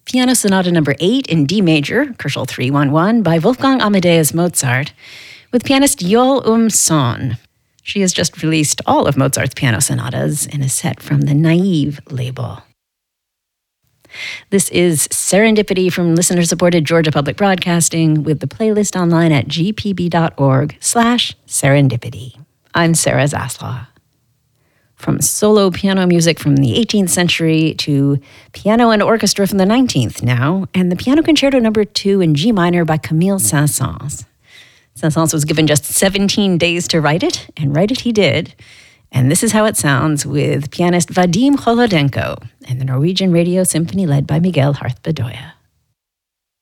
Piano Sonata Number 8 in D major, Köchel 311, by Wolfgang Amadeus Mozart, with pianist Yeol Son. She has just released all of Mozart's piano sonatas in a set from the Naive label. This is Serendipity from listener-supported Georgia Public Broadcasting, with the playlist online at gpb.org/serendipity. I'm Sarah Zaslaw. From solo piano music from the 18th century to piano and orchestra from the 19th now, and the Piano Concerto No. 2 in G minor by Camille Saint-Saëns. Saint-Saëns was given just 17 days to write it, and write it he did. And this is how it sounds with pianist Vadim Kholodenko and the Norwegian Radio Symphony led by Miguel Harth Bedoya.